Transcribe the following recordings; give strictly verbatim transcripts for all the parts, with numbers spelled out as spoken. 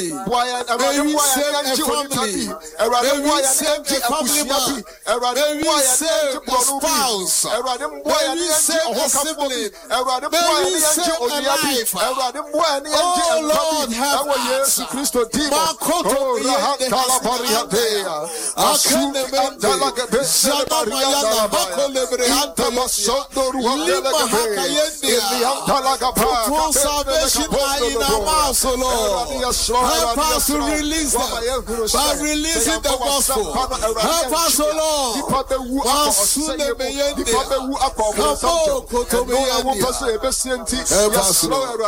May we save a family. May we save a family man. May we save a spouse. May we save a sibling. May we save a life. Oh Lord, have mercy. Makoto yende hesabia. Akene mende. Zama mayana makolebre hante lima haka yende. Full salvation are in our mouths, O Lord. Help us to release them by releasing the gospel. Help us, O Lord. Masune meyende. Kamo koto meyende. Help us,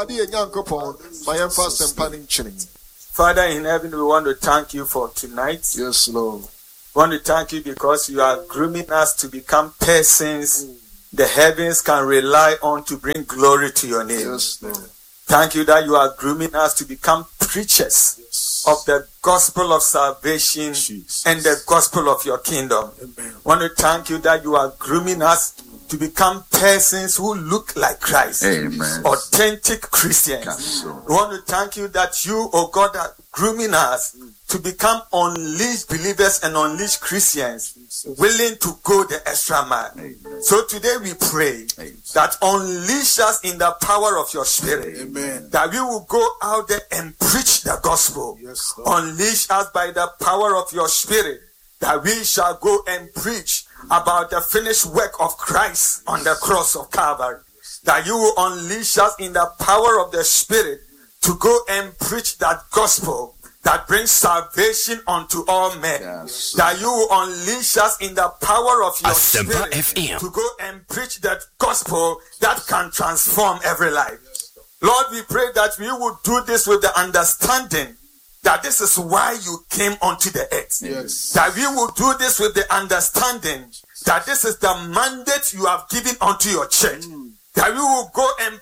Lord. Father in heaven, we want to thank you for tonight. Yes, Lord. We want to thank you because you are grooming us to become persons the heavens can rely on to bring glory to your name. Yes, Lord. Thank you that you are grooming us to become preachers yes. of the gospel of salvation Jesus. And the gospel of your kingdom. Amen. I want to thank you that you are grooming us to become persons who look like Christ. Amen. Authentic Christians. We want to thank you that you, oh God, are grooming us to become unleashed believers and unleashed Christians, willing to go the extra mile. Amen. So today we pray Amen. That unleash us in the power of your spirit. Amen. That we will go out there and preach the gospel. Yes, unleash us by the power of your spirit, that we shall go and preach about the finished work of Christ on the cross of Calvary. That you will unleash us in the power of the spirit to go and preach that gospel that brings salvation unto all men. Yes. That you will unleash us in the power of your Asempa spirit F M. to go and preach that gospel that can transform every life. Lord, we pray that we will do this with the understanding that this is why you came onto the earth. Yes. That we will do this with the understanding that this is the mandate you have given unto your church. Mm. That we will go and